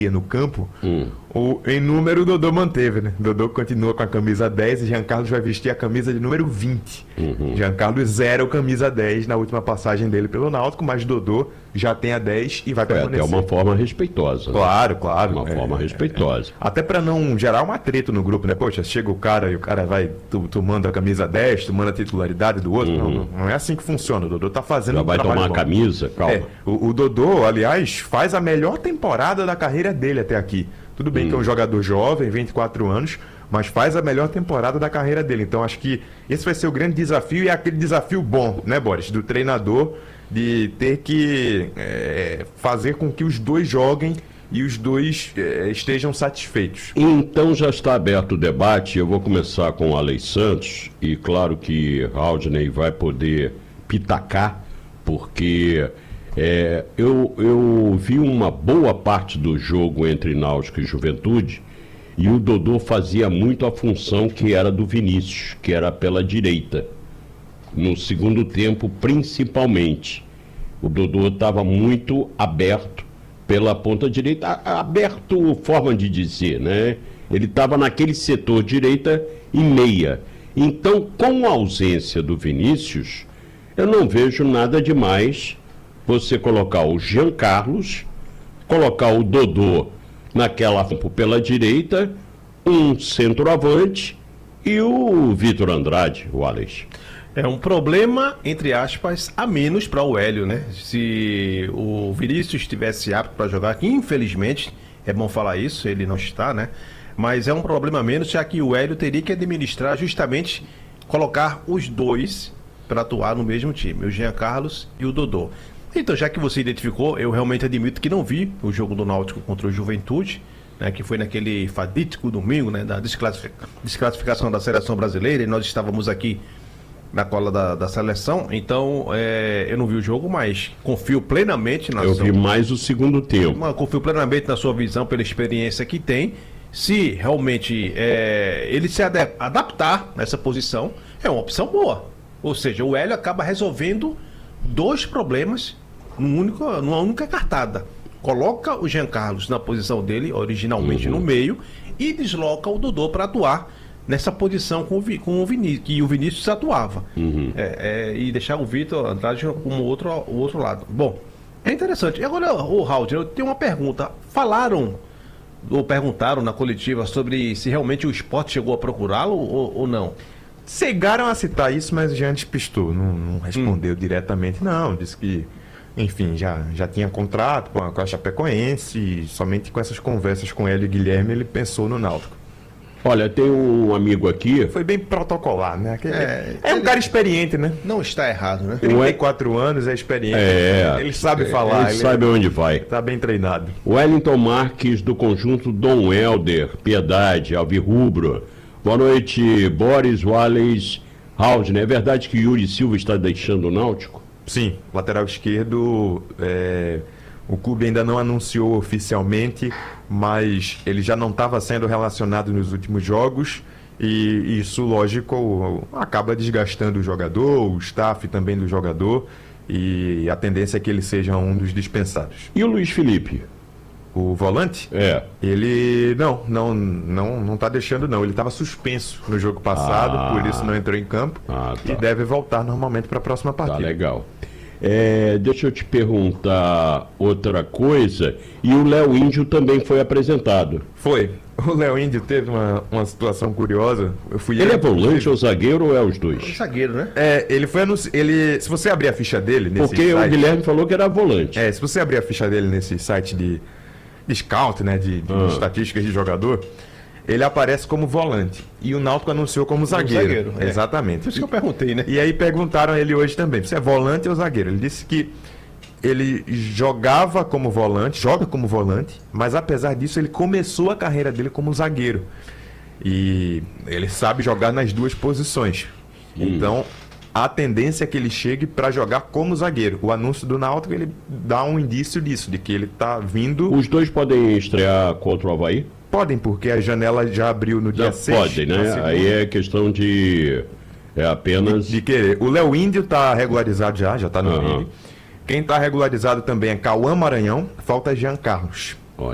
no campo, em número o Dodô manteve, né? Dodô continua com a camisa 10 e Jean Carlos vai vestir a camisa de número 20. Jean Carlos zera o camisa 10 na última passagem dele pelo Náutico, mas Dodô já tem a 10 e vai permanecer. É uma forma respeitosa. Claro, claro. Uma forma respeitosa. Até pra não gerar um atrito no grupo, né? Poxa, chega o cara e o cara vai, tu manda a camisa 10, tu manda a titularidade do outro. Não é assim que funciona. O Dodô tá fazendo Já vai tomar a camisa, calma. O Dodô, aliás, faz a melhor temporada da carreira dele até aqui. Tudo bem que é um jogador jovem, 24 anos, mas faz a melhor temporada da carreira dele. Então acho que esse vai ser o grande desafio e é aquele desafio bom, né, Boris? Do treinador de ter que fazer com que os dois joguem e os dois estejam satisfeitos. Então já está aberto o debate. Eu vou começar com o Alex Santos e claro que Haldney vai poder pitacar, porque eu vi uma boa parte do jogo entre Náutico e Juventude e o Dodô fazia muito a função que era do Vinícius, que era pela direita. No segundo tempo, principalmente, o Dodô estava muito aberto pela ponta direita, aberto, forma de dizer, né? Ele estava naquele setor direita e meia. Então, com a ausência do Vinícius, eu não vejo nada demais você colocar o Jean Carlos, colocar o Dodô naquela pela direita, um centroavante e o Vitor Andrade, o Alex. É um problema, entre aspas, a menos para o Hélio, né? Se o Vinícius estivesse apto para jogar, que infelizmente, é bom falar isso, ele não está, né? Mas é um problema a menos, já que o Hélio teria que administrar justamente, colocar os dois para atuar no mesmo time, o Jean Carlos e o Dodô. Então, já que você identificou, eu realmente admito que não vi o jogo do Náutico contra o Juventude, né, que foi naquele fadídico domingo, né, da desclassificação da seleção brasileira, e nós estávamos aqui na cola da seleção, então eu não vi o jogo, mas confio plenamente na Eu vi mais o segundo tempo. Confio plenamente na sua visão, pela experiência que tem. Se realmente ele se adaptar nessa posição, é uma opção boa. Ou seja, o Hélio acaba resolvendo dois problemas numa única cartada. Coloca o Jean Carlos na posição dele, originalmente no meio, e desloca o Dodô para atuar nessa posição com o Vinícius, que o Vinícius atuava. E deixar o Vitor Andrade como o outro lado. Bom, é interessante. E agora, o Haldney, eu tenho uma pergunta. Falaram ou perguntaram na coletiva sobre se realmente o Sport chegou a procurá-lo ou não? Chegaram a citar isso, mas já despistou, não respondeu diretamente, não. Disse que, enfim, já tinha contrato com a Chapecoense e somente com essas conversas com ele e Guilherme ele pensou no Náutico. Olha, tem um amigo aqui... Foi bem protocolar, né? É um cara experiente, né? Não está errado, né? 34 anos, é experiente. Ele sabe falar. Ele sabe onde vai. Está bem treinado. Wellington Marques, do conjunto Dom Helder, Piedade, Alvirrubro. Boa noite, Boris, Wallace, Haldney. É verdade que Yuri Silva está deixando o Náutico? Sim, lateral esquerdo... O clube ainda não anunciou oficialmente, mas ele já não estava sendo relacionado nos últimos jogos e isso, lógico, acaba desgastando o jogador, o staff também do jogador, e a tendência é que ele seja um dos dispensados. E o Luiz Felipe? O volante? Ele não está deixando, não. Ele estava suspenso no jogo passado, por isso não entrou em campo e deve voltar normalmente para a próxima partida. Tá legal. Deixa eu te perguntar outra coisa. E o Léo Índio também foi apresentado. Foi. O Léo Índio teve uma situação curiosa. Ele é volante ou zagueiro ou é os dois? É zagueiro, né? Ele foi se você abrir a ficha dele nesse Porque site, o Guilherme falou que era volante. Se você abrir a ficha dele nesse site de scout, né, de estatísticas de jogador, ele aparece como volante. E o Náutico anunciou como zagueiro. Exatamente. Por isso que eu perguntei, né? E aí perguntaram a ele hoje também, você é volante ou zagueiro? Ele disse que ele joga como volante, mas apesar disso ele começou a carreira dele como zagueiro. E ele sabe jogar nas duas posições. Então, a tendência é que ele chegue para jogar como zagueiro. O anúncio do Náutico, ele dá um indício disso, de que ele está vindo... Os dois podem estrear contra o Avaí? Podem, porque a janela já abriu no dia 6. Podem, né? Aí é questão de... apenas... De querer. O Léo Índio está regularizado já está no vídeo. Quem está regularizado também é Cauã Maranhão, falta Jean Carlos.